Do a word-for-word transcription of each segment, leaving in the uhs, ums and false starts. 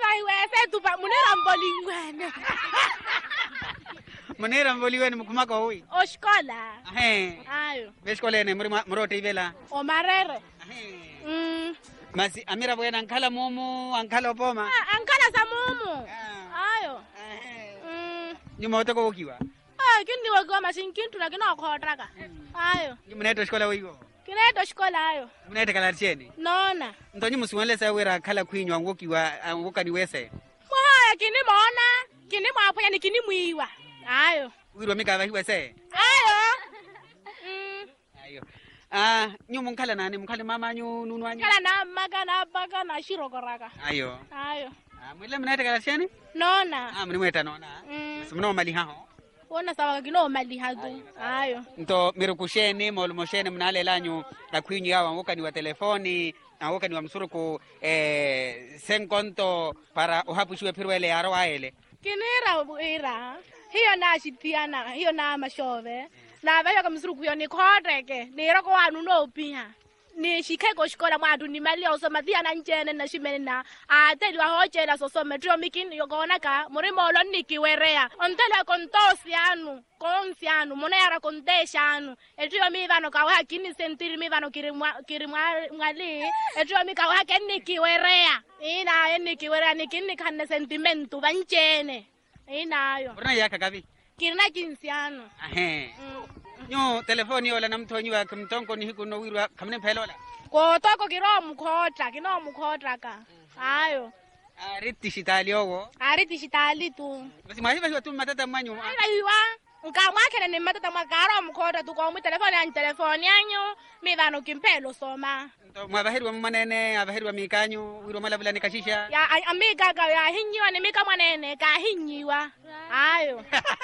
Ai wese tupa munera mbolingwane. Munera mbolingwane mkumaka hui. Oshkola. He. Ayo. Beskolene muri murote ivela. O marere. He. Mm. Masi amira bwena ankala mumu ankala opoma. Ah, ankala sa mumu. Ayo. Mm. Nyuma otoko ukiwa. Ah, kindi wago masinkintu na kina khotraka. Ayo. Nyumneto shkola wigo. Kineto shkola ayo. Munete kala cheni. Nona. Ntonyi musuwele sa wera kala kwinywa ngokiwa angoka ni wese. Kwa kini mona, kini mwapoya ni kini mwiwa. Ayo. Wiro mika bahiwa se. Ayo. Mm. Ayo. Ah, nyu munkala nani munkala mama nyu nunwanyu. Kala na maga na baga na shirokoraka. Ayo. Ayo. Ah, mwile munete kala cheni? Nona. Ah, munimweta nona. Mm. Sumno mali haho. Wona sawa kino mali hadu. Ayo. Nto mirukusheni molmosheni mnalelanyu akwinyi hawa ngoka ni wa telefoni ngoka ni wa msuruku eh senkonto para uhapushiwe pirwele aro aele. Kinira ira. Hiyo na shitiana, hiyo na mashove. Na vayo kama msuruku yo ni kodeke. Ni roko wanu no pia. Ni shikeko shikola mwandu ni mali ya usomathia na njene na shimene na ateli wa hoche la sosome trio mikini yogonaka murimo lo nikiwerea ontele kontosi anu konsi anu mona yara kontesha anu etrio mi vano ka wa kini sentiri mi vano kirimwa kirimwa ngali etrio mi ka wa kenni kiwerea ina enni kiwerea nikini kanne sentimentu banchene ina ayo Urna yaka gabi kirna kinsi anu ahe nyo telefoni ola namtonyi wa kumtonko ni hiku no wirwa kamne pelola ko toko kiro mukhotra kino mukhotra ka ayo ariti shitali owo ariti shitali tu basi mwahiba hiwa tu matata mwanyu aiwa nka mwakene ni matata mwakaro mukhotra tu ko mu telefoni ya telefoni yanyu mi vano kimpelo soma nto mwabahirwa manene abahirwa mikanyu wirwa malabula nikashisha ya amiga ga ya hinyiwa ni mika mwanene ka hinyiwa ayo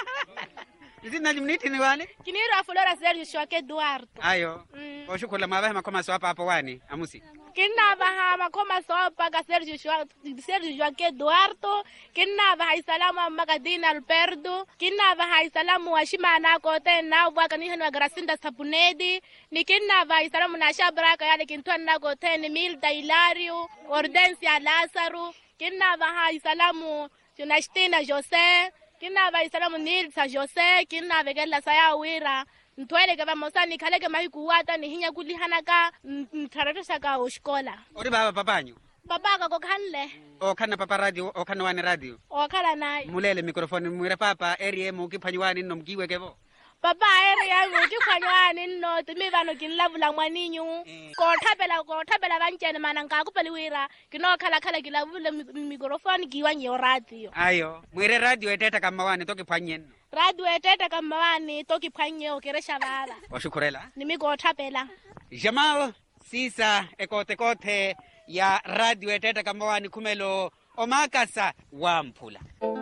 Zina jimniti ni wani? Kinira Flora Sergio Shwake Eduardo. Ayo. Mm. Oshukula mabahe makoma swapa hapo wani amusi. Kinna baha makoma swapa ka Sergio Shwake Sergio Shwake Eduardo. Kinna baha isalamu Magadina Alperdo. Kinna baha isalamu washimana kote na waka ni hanu Gracinda Sapunedi. Ni kinna baha isalamu na Shabraka yale kintwana kote ni Milda Hilario, Ordensia Lazaro. Kinna baha isalamu Tunashtina Jose. Kina ba isalamu Nilsa Jose kina vegela saya wira ntwele kaba mosani kaleke mahikuwata ni hinya kulihanaka ntaratisha ka ushkola ori baba papanyu baba ka kokhanle o kana papa radio o kana wani radio o kala nayi mulele microphone mwira papa area mu kiphanywane no mkiwe kebo baba area mu kiphanywane no timi vano kinlavula mwaninyu ko thapela ko thapela banchene mana ngakupeli wira kino khala khala kilavule microphone kiwanye radio ayo mwire radio eteta kama wani toki phanyeni radio eteta kama wani toki phanye okeresha bala washukurela nimiko thapela Jamal sisa ekote kote ya radio eteta kama wani kumelo omakasa wampula